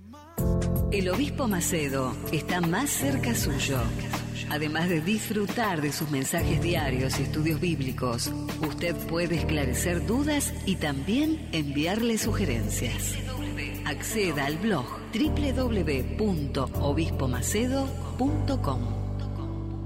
El Obispo Macedo está más cerca suyo. Además de disfrutar de sus mensajes diarios y estudios bíblicos, usted puede esclarecer dudas y también enviarle sugerencias. Acceda al blog www.obispomacedo.com.